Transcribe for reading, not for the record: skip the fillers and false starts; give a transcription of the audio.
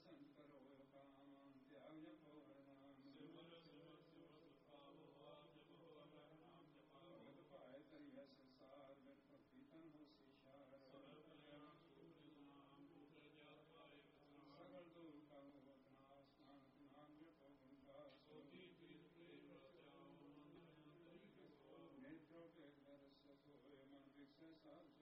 ਸੰਤ ਕਰੋ ਕਾਮ ਧਿਆਨ ਜਪੋ ਹਰਿ ਨਾਮ ਸਿਮਰ ਸਿਮਰ ਸਿਮਰ ਸੁਖਾਵੋ ਆਪ ਜਪੋ ਹਰਿ ਨਾਮ ਜਪਾਵੋ ਭਗਤ ਭਾਏ ਤਰੀਐ ਸੰਸਾਰ ਬਿਨ ਭਗਤੀ ਤਨ ਹੋਸੀ ਸ਼ਾਰ ਸਗਲ ਕਲਿਆਣ ਸੂਰਿ ਨਾਮ ਭੂਤ ਜਲ ਪਾਏ ਸਗਲ ਦੁਖ ਕਾ ਹੋਤ ਨਾਸ ਨਾਨਕ ਨਾਮ ਜਪੋ ਗੁਣ ਗਾ ਸੋਜੀ ਤੀਰ ਤੇ ਰਚਾਓ ਮਨ ਅੰਤਰਿ ਸੋ ਨੇਤਰੋ ਕੇ ਦਰਸ ਸੋਏ ਮਨ ਵਿਖਸੈ ਸਾਧ